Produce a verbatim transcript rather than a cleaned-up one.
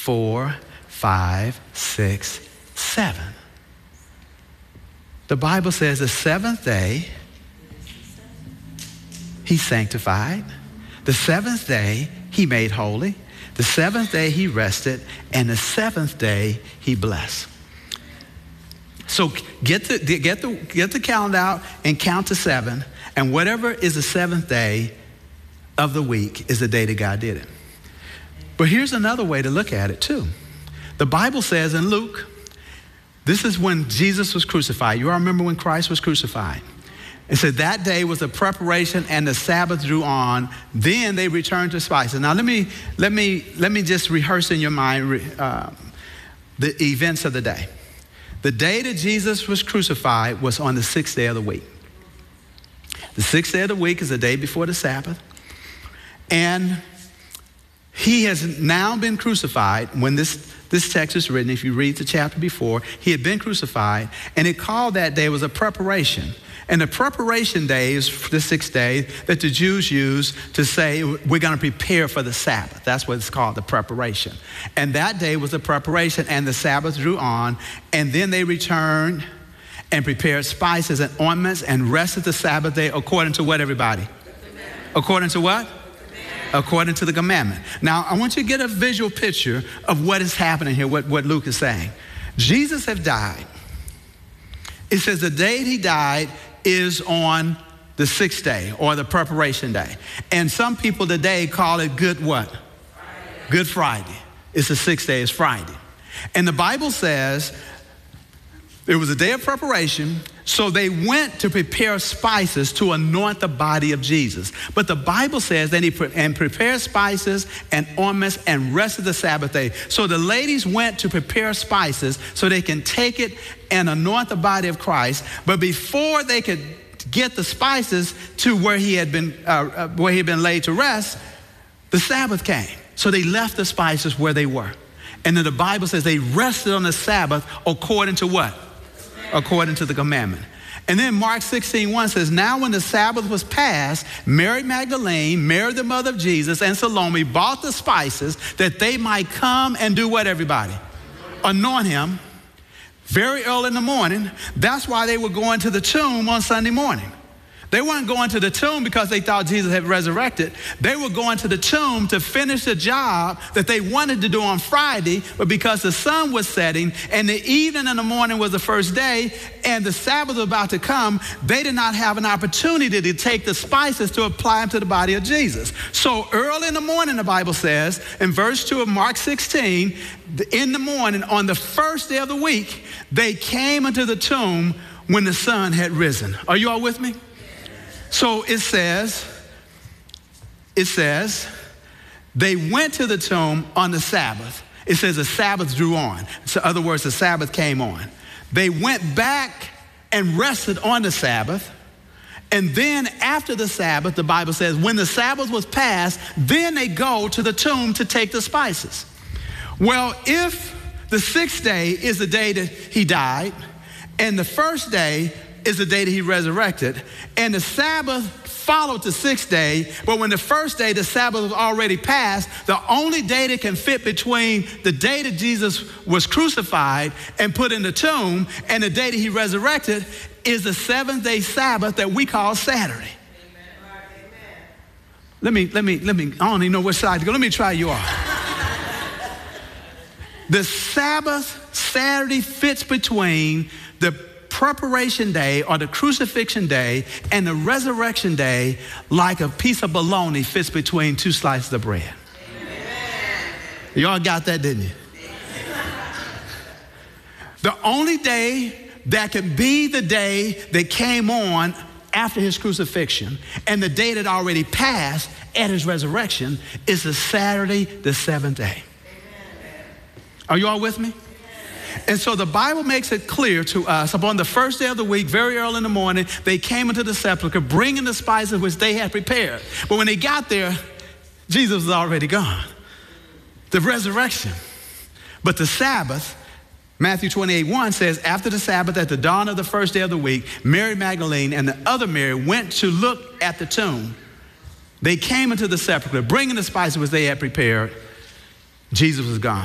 four, five, six, seven. The Bible says the seventh day, he sanctified. The seventh day, he made holy. The seventh day, he rested. And the seventh day, he blessed. So get the, get the, get the calendar out and count to seven. And whatever is the seventh day of the week is the day that God did it. But here's another way to look at it too. The Bible says in Luke, this is when Jesus was crucified. You all remember when Christ was crucified. It said that day was a preparation and the Sabbath drew on. Then they returned to spices. Now let me, let me, let me just rehearse in your mind uh, the events of the day. The day that Jesus was crucified was on the sixth day of the week. The sixth day of the week is the day before the Sabbath. And he has now been crucified. When this, this text is written, if you read the chapter before, he had been crucified. And it called that day was a preparation. And the preparation day is the sixth day that the Jews use to say we're going to prepare for the Sabbath. That's what it's called, the preparation. And that day was the preparation, and the Sabbath drew on. And then they returned and prepared spices and ointments and rested the Sabbath day according to what, everybody? According to what? According to the commandment. Now, I want you to get a visual picture of what is happening here, what, what Luke is saying. Jesus had died. It says the day he died is on the sixth day or the preparation day. And some people today call it Good what? Friday. Good Friday. It's the sixth day, it's Friday. And the Bible says it was a day of preparation, so they went to prepare spices to anoint the body of Jesus. But the Bible says that he pre- and prepared spices and ointments and rested the Sabbath day. So the ladies went to prepare spices so they can take it and anoint the body of Christ. But before they could get the spices to where he had been, uh, uh, where he had been laid to rest, the Sabbath came. So they left the spices where they were. And then the Bible says they rested on the Sabbath according to what? According to the commandment. And then Mark sixteen one says, now when the Sabbath was passed, Mary Magdalene, Mary the mother of Jesus, and Salome bought the spices that they might come and do what, everybody? Anoint him very early in the morning. That's why they were going to the tomb on Sunday morning. They weren't going to the tomb because they thought Jesus had resurrected. They were going to the tomb to finish the job that they wanted to do on Friday, but because the sun was setting and the evening and the morning was the first day and the Sabbath was about to come, they did not have an opportunity to take the spices to apply them to the body of Jesus. So early in the morning, the Bible says, in verse two of Mark sixteen, in the morning, on the first day of the week, they came into the tomb when the sun had risen. Are you all with me? So it says, it says, they went to the tomb on the Sabbath. It says the Sabbath drew on. So in other words, the Sabbath came on. They went back and rested on the Sabbath. And then after the Sabbath, the Bible says, when the Sabbath was passed, then they go to the tomb to take the spices. Well, if the sixth day is the day that he died, and the first day is the day that he resurrected, and the Sabbath followed the sixth day, but when the first day, the Sabbath was already passed, the only day that can fit between the day that Jesus was crucified and put in the tomb and the day that he resurrected is the seventh day Sabbath that we call Saturday. Amen. Let me, let me, let me, I don't even know which side to go. Let me try you all. The Sabbath, Saturday, fits between the preparation day or the crucifixion day and the resurrection day like a piece of bologna fits between two slices of bread. Amen. Y'all got that, didn't you? The only day that can be the day that came on after his crucifixion and the day that already passed at his resurrection is the Saturday, the seventh day. Amen. Are you all with me? And so the Bible makes it clear to us, upon the first day of the week, very early in the morning, they came into the sepulcher, bringing the spices which they had prepared. But when they got there, Jesus was already gone. The resurrection. But the Sabbath, Matthew twenty-eight one says, after the Sabbath, at the dawn of the first day of the week, Mary Magdalene and the other Mary went to look at the tomb. They came into the sepulcher, bringing the spices which they had prepared. Jesus was gone.